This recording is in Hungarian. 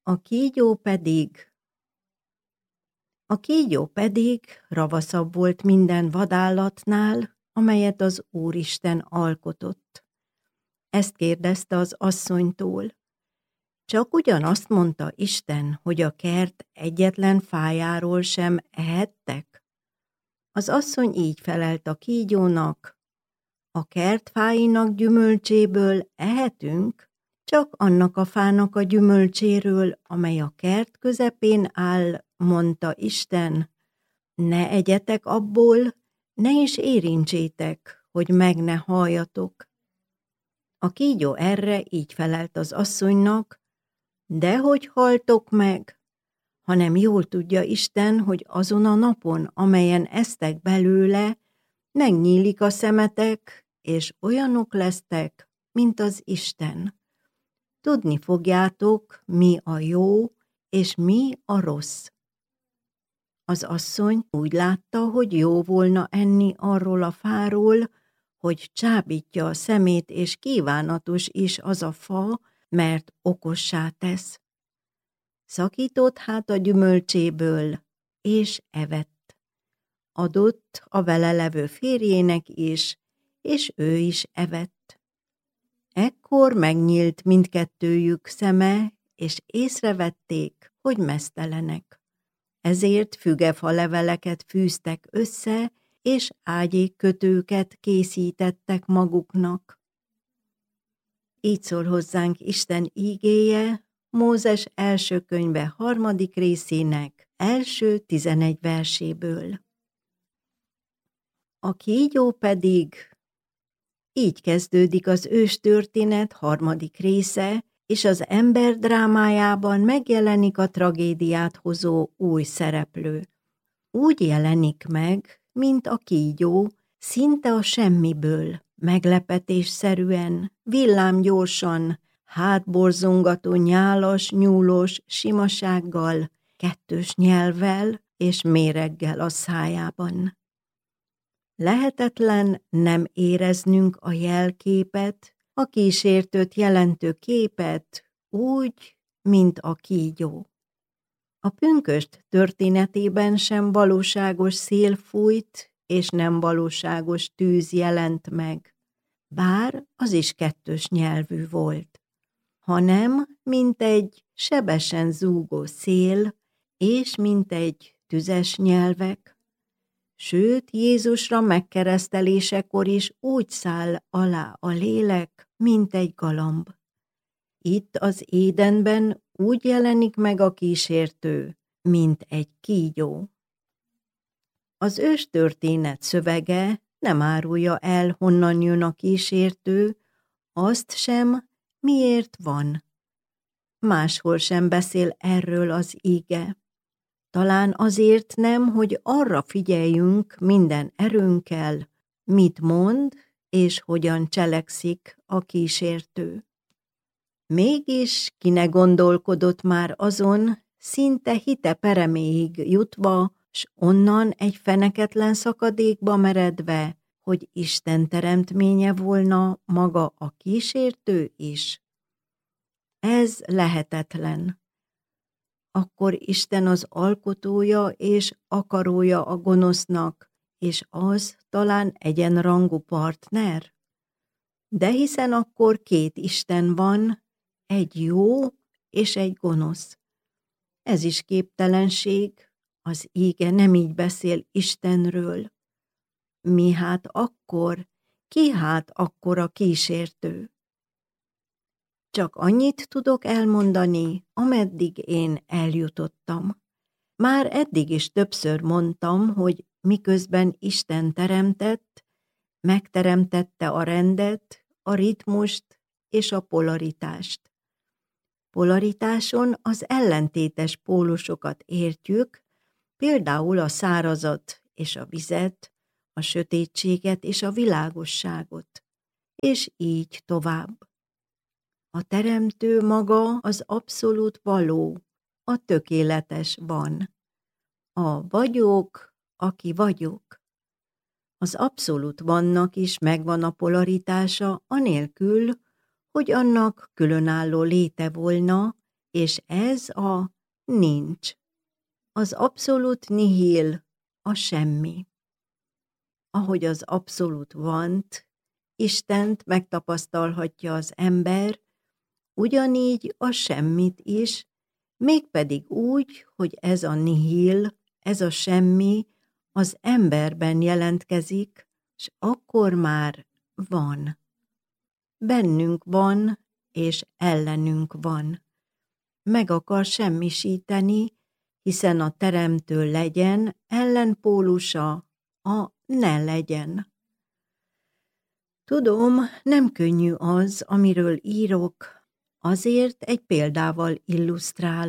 A kígyó pedig ravaszabb volt minden vadállatnál, amelyet az Úristen alkotott. Ezt kérdezte az asszonytól. Csak ugyanazt mondta Isten, hogy a kert egyetlen fájáról sem ehettek? Az asszony így felelt a kígyónak: a kert fáinak gyümölcséből ehetünk, csak annak a fának a gyümölcséről, amely a kert közepén áll, mondta Isten. Ne egyetek abból, ne is érintsétek, hogy meg ne halljatok. A kígyó erre így felelt az asszonynak: dehogy haltok meg, hanem jól tudja Isten, hogy azon a napon, amelyen esztek belőle, megnyílik a szemetek, és olyanok lesztek, mint az Isten. Tudni fogjátok, mi a jó, és mi a rossz. Az asszony úgy látta, hogy jó volna enni arról a fáról, hogy csábítja a szemét, és kívánatos is az a fa, mert okossá tesz. Szakított hát a gyümölcséből, és evett. Adott a vele levő férjének is, és ő is evett. Ekkor megnyílt mindkettőjük szeme, és észrevették, hogy meztelenek. Ezért fügefa leveleket fűztek össze, és ágyékkötőket készítettek maguknak. Így szól hozzánk Isten ígéje, Mózes első könyve 3. részének első 11 verséből. A kígyó pedig... Így kezdődik az őstörténet 3. része, és az ember drámájában megjelenik a tragédiát hozó új szereplő. Úgy jelenik meg, mint a kígyó, szinte a semmiből, meglepetésszerűen, villámgyorsan, hátborzongató nyálas, nyúlós simasággal, kettős nyelvvel és méreggel a szájában. Lehetetlen nem éreznünk a jelképet, a kísértőt jelentő képet úgy, mint a kígyó. A pünkösd történetében sem valóságos szél fújt, és nem valóságos tűz jelent meg, bár az is kettős nyelvű volt, hanem mint egy sebesen zúgó szél, és mint egy tüzes nyelvek. Sőt, Jézusra megkeresztelésekor is úgy száll alá a lélek, mint egy galamb. Itt az Édenben úgy jelenik meg a kísértő, mint egy kígyó. Az őstörténet szövege nem árulja el, honnan jön a kísértő, azt sem, miért van. Máshol sem beszél erről az íge. Talán azért nem, hogy arra figyeljünk minden erőnkkel, mit mond és hogyan cselekszik a kísértő. Mégis ki ne gondolkodott már azon, szinte hite pereméig jutva, s onnan egy feneketlen szakadékba meredve, hogy Isten teremtménye volna maga a kísértő is? Ez lehetetlen. Akkor Isten az alkotója és akarója a gonosznak, és az talán egyenrangú partner? De hiszen akkor két Isten van, egy jó és egy gonosz. Ez is képtelenség, az íge nem így beszél Istenről. Mi hát akkor, ki hát akkor a kísértő? Csak annyit tudok elmondani, ameddig én eljutottam. Már eddig is többször mondtam, hogy miközben Isten teremtett, megteremtette a rendet, a ritmust és a polaritást. Polaritáson az ellentétes pólusokat értjük, például a szárazat és a vizet, a sötétséget és a világosságot, és így tovább. A teremtő maga az abszolút való, a tökéletes van. A vagyok, aki vagyok. Az abszolút vannak is megvan a polaritása, anélkül, hogy annak különálló léte volna, és ez a nincs. Az abszolút nihil, a semmi. Ahogy az abszolút vant, Istent megtapasztalhatja az ember, ugyanígy a semmit is, mégpedig úgy, hogy ez a nihil, ez a semmi az emberben jelentkezik, s akkor már van. Bennünk van, és ellenünk van. Meg akar semmisíteni, hiszen a teremtő legyen ellenpólusa a ne legyen. Tudom, nem könnyű az, amiről írok, azért egy példával illusztrálok.